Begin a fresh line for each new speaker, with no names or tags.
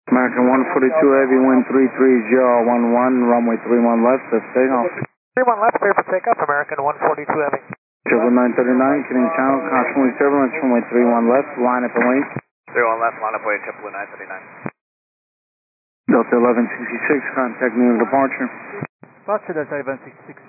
American 142 Heavy, wind 33011, runway 31 left, that's takeoff.
31 left, clear for takeoff, American 142 Heavy.
939, Canadian Channel, caution wind turbulence, runway 31 left, line up and wait.
31 left, line up wait, JetBlue 939.
Delta 1166, contact new departure.
Departure Delta 1166.